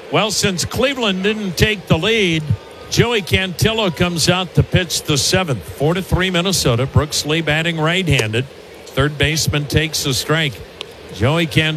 Well, since Cleveland didn't take the lead, Joey Cantillo comes out to pitch the seventh. 4-3 Minnesota. Brooks Lee batting right-handed. Third baseman takes a strike. Joey Cantillo